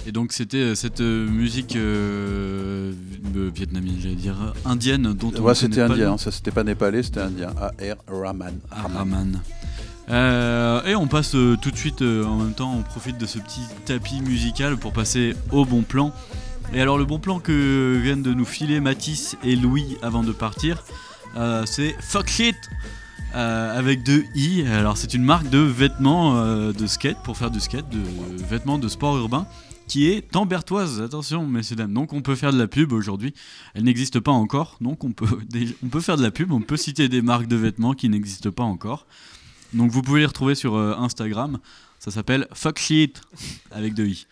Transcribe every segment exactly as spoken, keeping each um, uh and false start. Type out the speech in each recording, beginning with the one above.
Et donc c'était euh, cette euh, musique euh, euh, vietnamienne, j'allais dire indienne, dont on ouais, c'était pas indien, le... hein, ça c'était pas népalais, c'était indien. A R Rahman. Ah, Rahman. Euh, et on passe euh, tout de suite, euh, en même temps, on profite de ce petit tapis musical pour passer au bon plan. Et alors le bon plan que viennent de nous filer Mathis et Louis avant de partir, euh, c'est Fuck Shit euh, avec deux i. Alors c'est une marque de vêtements euh, de skate, pour faire du skate, de vêtements de sport urbain, qui est tambertoise, attention messieurs dames. Donc on peut faire de la pub aujourd'hui, elle n'existe pas encore, donc on peut, on peut faire de la pub, on peut citer des marques de vêtements qui n'existent pas encore. Donc vous pouvez les retrouver sur euh, Instagram, ça s'appelle Fuck Shit avec deux i.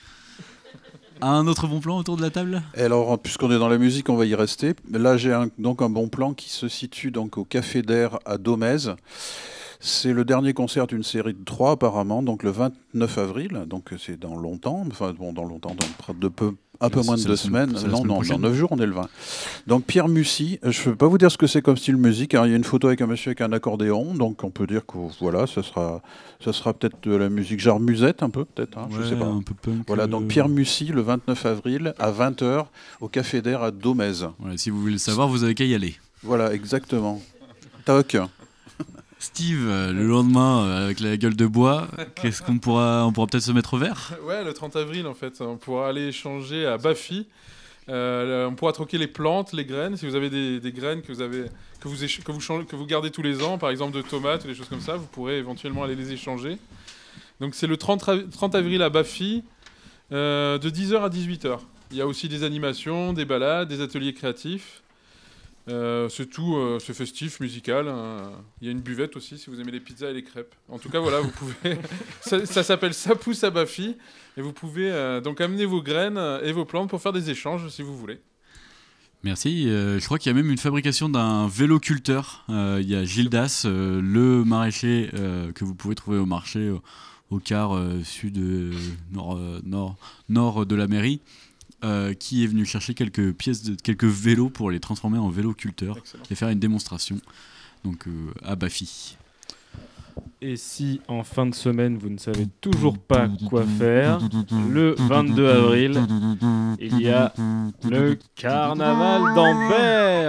Un autre bon plan autour de la table ? Et alors, puisqu'on est dans la musique, on va y rester. Là, j'ai un, donc un bon plan qui se situe donc au Café d'Air à Domèze. C'est le dernier concert d'une série de trois apparemment, donc le vingt-neuf avril, donc c'est dans longtemps, enfin bon, dans longtemps, dans de peu, un peu moins de deux semaines. Non, non, dans neuf jours, on est le vingt. Donc Pierre Mussy, je ne peux pas vous dire ce que c'est comme style musique. Alors, il y a une photo avec un monsieur avec un accordéon, donc on peut dire que voilà, ça sera, ça sera peut-être de la musique genre musette un peu, peut-être, hein, ouais, je sais pas. Un peu punk. Voilà, donc Pierre Mussy, le vingt-neuf avril à vingt heures au Café d'Air à Domèze. Voilà, si vous voulez le savoir, vous avez qu'à y aller. Voilà, exactement. Toc. Steve, le lendemain, avec la gueule de bois, qu'est-ce qu'on pourra, on pourra peut-être se mettre au vert ? Ouais, le trente avril en fait, on pourra aller échanger à Bafi. Euh, on pourra troquer les plantes, les graines. Si vous avez des, des graines que vous avez, que vous, éch- que vous changez, que vous gardez tous les ans, par exemple de tomates ou des choses comme ça, vous pourrez éventuellement aller les échanger. Donc c'est le trente avril à Bafi, euh, de dix heures à dix-huit heures. Il y a aussi des animations, des balades, des ateliers créatifs. Euh, c'est tout, euh, c'est festif, musical. Hein. Il y a une buvette aussi si vous aimez les pizzas et les crêpes. En tout cas, voilà, vous pouvez. ça, ça s'appelle Ça pousse à Bafi. Et vous pouvez euh, donc amener vos graines et vos plantes pour faire des échanges si vous voulez. Merci. Euh, je crois qu'il y a même une fabrication d'un véloculteur. Euh, il y a Gildas, euh, le maraîcher euh, que vous pouvez trouver au marché euh, au quart euh, sud euh, nord, euh, nord nord de la mairie. Euh, qui est venu chercher quelques pièces, de, quelques vélos pour les transformer en véloculteurs et faire une démonstration donc, euh, à Bafi. Et si en fin de semaine vous ne savez toujours pas quoi faire, le vingt-deux avril, il y a le carnaval d'Ambert.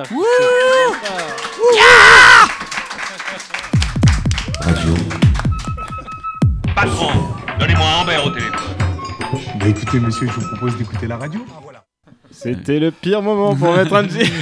Radio. Patron, donnez-moi Ambert au téléphone. Bah écoutez monsieur, je vous propose d'écouter la radio. Ah, voilà. C'était le pire moment pour mettre un jingle.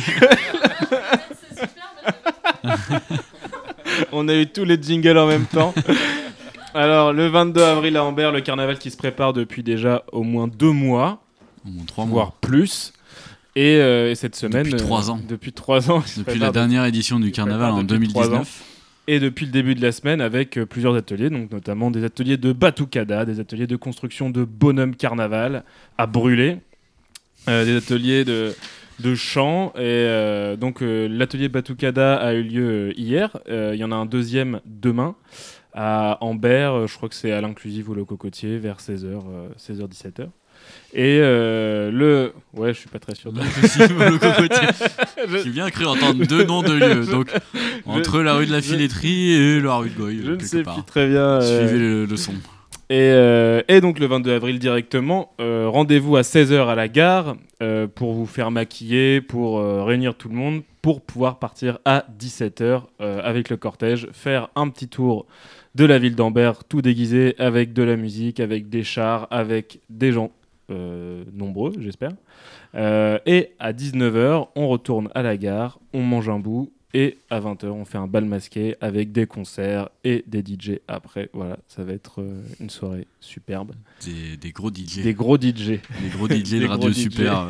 On a eu tous les jingles en même temps. Alors le vingt-deux avril à Ambert, le carnaval qui se prépare depuis déjà au moins deux mois, au moins trois voire mois. plus. Et, euh, et cette semaine, depuis trois ans. Euh, depuis trois ans. Depuis la dernière édition du carnaval en deux mille dix-neuf. Et depuis le début de la semaine avec euh, plusieurs ateliers, donc notamment des ateliers de batucada, des ateliers de construction de bonhommes carnaval à brûler, euh, des ateliers de, de chant. Et euh, donc euh, l'atelier batucada a eu lieu euh, hier. Il euh, y en a un deuxième demain à Ambert. Euh, je crois que c'est à l'Inclusive ou le Cocotier vers seize heures, euh, seize heures dix-sept heures. Et euh, le... Ouais, je suis pas très sûr de... le Cocotier. je... J'ai bien cru entendre deux noms de lieux. Donc, entre je... la rue de la Filetterie et la rue de Goy. Je ne sais part. plus très bien. Euh... Suivez le, le son. Et, euh, et donc, le vingt-deux avril directement, euh, rendez-vous à seize heures à la gare euh, pour vous faire maquiller, pour euh, réunir tout le monde, pour pouvoir partir à dix-sept heures euh, avec le cortège, faire un petit tour de la ville d'Ambert, tout déguisé, avec de la musique, avec des chars, avec des gens. Euh, nombreux, j'espère. Euh, et à dix-neuf heures, on retourne à la gare, on mange un bout, et à vingt heures, on fait un bal masqué avec des concerts et des D J après. Voilà, ça va être euh, une soirée superbe. Des, des gros D J. Des gros D J. Des gros D J de Radio Super.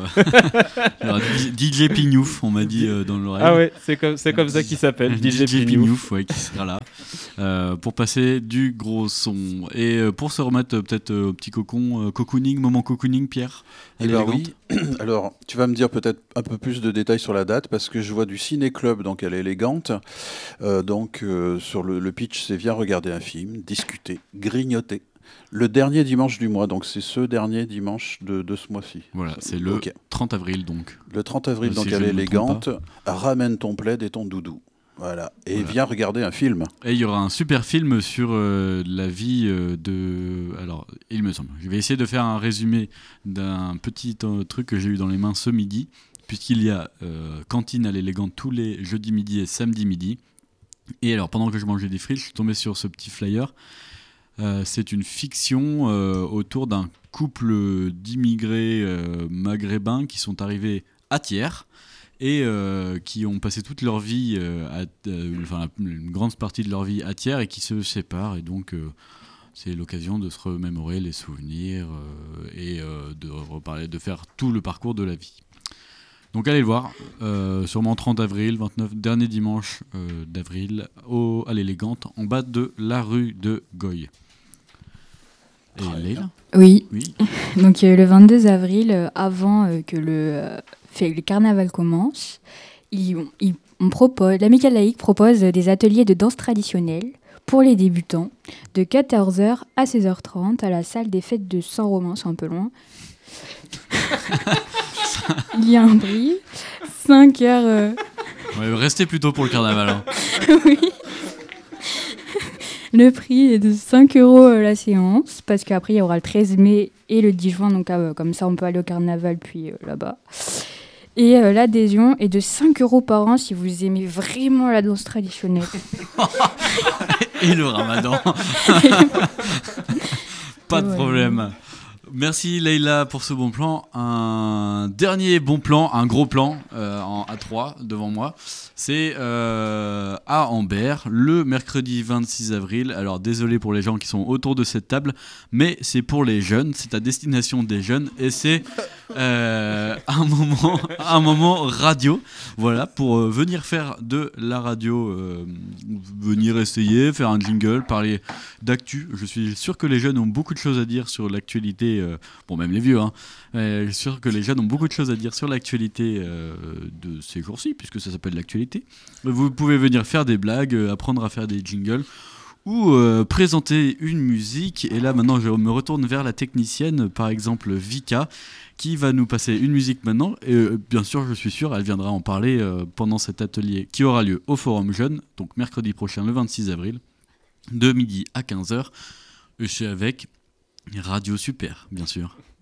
D J Pignouf, on m'a dit euh, dans l'oreille. Ah ouais, c'est comme, c'est comme ça qu'il s'appelle, D J Pignouf. Pignouf, ouais, qui sera là euh, pour passer du gros son. Et euh, pour se remettre euh, peut-être euh, au petit cocon, euh, cocooning, moment cocooning, Pierre. Eh ben oui. Alors, tu vas me dire peut-être un peu plus de détails sur la date parce que je vois du ciné-club, donc elle est élégante. Euh, donc, euh, sur le, le pitch, c'est viens regarder un film, discuter, grignoter. Le dernier dimanche du mois, donc c'est ce dernier dimanche de, de ce mois-ci. Voilà, c'est le okay. trente avril donc. Le trente avril, donc si elle est élégante. Ramène ton plaid et ton doudou. Voilà. Et Voilà. viens regarder un film. Et il y aura un super film sur euh, la vie euh, de... Alors, il me semble. Je vais essayer de faire un résumé d'un petit euh, truc que j'ai eu dans les mains ce midi, puisqu'il y a euh, cantine à l'élégante tous les jeudis midi et samedi midi. Et alors, pendant que je mangeais des frites, je suis tombé sur ce petit flyer. Euh, c'est une fiction euh, autour d'un couple d'immigrés euh, maghrébins qui sont arrivés à Thiers et euh, qui ont passé toute leur vie, euh, à, euh, enfin une grande partie de leur vie à Thiers et qui se séparent. Et donc, euh, c'est l'occasion de se remémorer les souvenirs euh, et euh, de reparler, de faire tout le parcours de la vie. Donc allez le voir, euh, sûrement trente avril, vingt-neuf, dernier dimanche euh, d'avril, au, à l'élégante, en bas de la rue de Goy. Et Très Leïla ? Oui, Oui. donc euh, le vingt-deux avril, euh, avant euh, que le, euh, fait, le carnaval commence, il- on, il- on propose, l'Amicale laïque propose des ateliers de danse traditionnelle pour les débutants de quatorze heures à seize heures trente à la salle des fêtes de Saint-Romain, c'est un peu loin. Il y a un prix, cinq heures... euh, Ouais, restez plutôt pour le carnaval. Hein. oui. Le prix est de cinq euros euh, la séance, parce qu'après il y aura le treize mai et le dix juin, donc euh, comme ça on peut aller au carnaval puis euh, là-bas. Et euh, l'adhésion est de cinq euros par an si vous aimez vraiment la danse traditionnelle. Et le ramadan. Pas de Ouais. problème. Merci Leïla pour ce bon plan. Un dernier bon plan, un gros plan euh, en A trois devant moi. C'est euh, à Ambert, le mercredi vingt-six avril. Alors désolé pour les gens qui sont autour de cette table, mais c'est pour les jeunes, c'est à destination des jeunes et c'est euh, un, moment, un moment radio. Voilà, pour euh, venir faire de la radio, euh, venir essayer, faire un jingle, parler d'actu. Je suis sûr que les jeunes ont beaucoup de choses à dire sur l'actualité, euh, bon même les vieux, hein, mais je suis sûr que les jeunes ont beaucoup de choses à dire sur l'actualité euh, de ces jours-ci, puisque ça s'appelle l'actualité. Vous pouvez venir faire des blagues, euh, apprendre à faire des jingles, ou euh, présenter une musique. Et là maintenant je me retourne vers la technicienne, par exemple Vika, qui va nous passer une musique maintenant. Et euh, bien sûr, je suis sûr, elle viendra en parler euh, pendant cet atelier qui aura lieu au Forum Jeune, donc mercredi prochain, le vingt-six avril, de midi à quinze heures. Et c'est avec Radio Super, bien sûr.